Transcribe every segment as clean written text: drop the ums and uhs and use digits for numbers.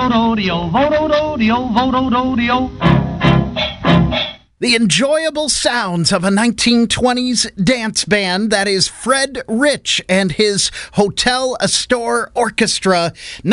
vo-do-do-do-dio, vo-do-do-dio, vo-do-do-dio. The enjoyable sounds of a 1920s dance band, that is Fred Rich and his Hotel Astor Orchestra.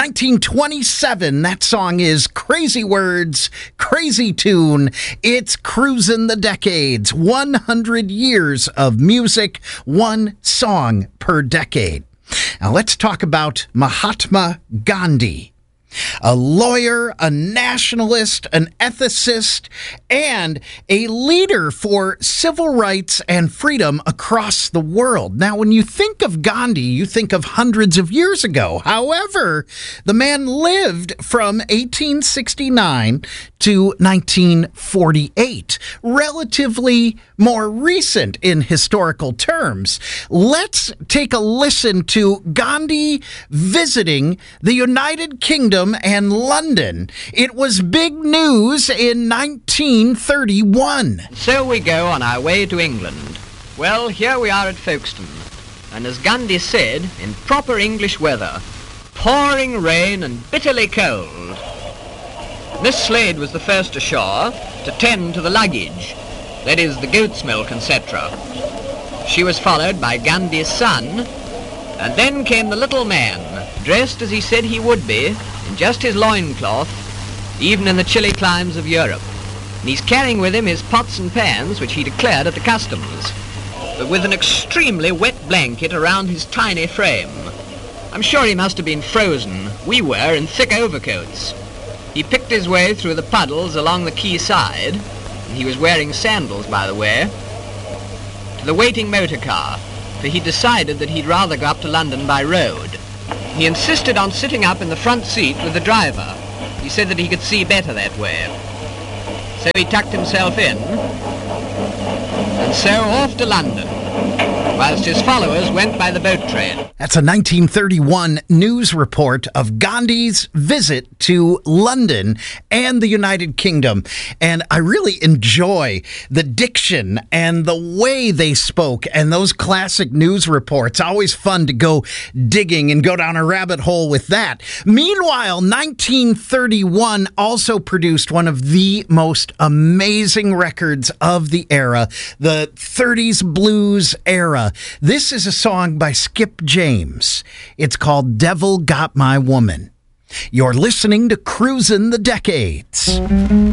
1927, that song is Crazy Words, Crazy Tune. It's Cruisin' the Decades, 100 years of music, one song per decade. Now let's talk about Mahatma Gandhi. A lawyer, a nationalist, an ethicist, and a leader for civil rights and freedom across the world. Now, when you think of Gandhi, you think of hundreds of years ago. However, the man lived from 1869 to 1948, relatively more recent in historical terms. Let's take a listen to Gandhi visiting the United Kingdom and London. It was big news in 1931. So we go on our way to England. Well, here we are at Folkestone, and as Gandhi said, in proper English weather, pouring rain and bitterly cold. Miss Slade was the first ashore to tend to the luggage, that is, the goat's milk, etc. She was followed by Gandhi's son, and then came the little man, dressed as he said he would be, in just his loincloth, even in the chilly climes of Europe. And he's carrying with him his pots and pans, which he declared at the customs, but with an extremely wet blanket around his tiny frame. I'm sure he must have been frozen. We were in thick overcoats. He picked his way through the puddles along the quay side, and he was wearing sandals, by the way, to the waiting motor car, for he decided that he'd rather go up to London by road. He insisted on sitting up in the front seat with the driver. He said that he could see better that way. So he tucked himself in, and so off to London, whilst his followers went by the boat train. That's a 1931 news report of Gandhi's visit to London and the United Kingdom. And I really enjoy the diction and the way they spoke and those classic news reports. Always fun to go digging and go down a rabbit hole with that. Meanwhile, 1931 also produced one of the most amazing records of the era, the 30s blues era. This is a song by Skip James. It's called Devil Got My Woman. You're listening to Cruisin' the Decades.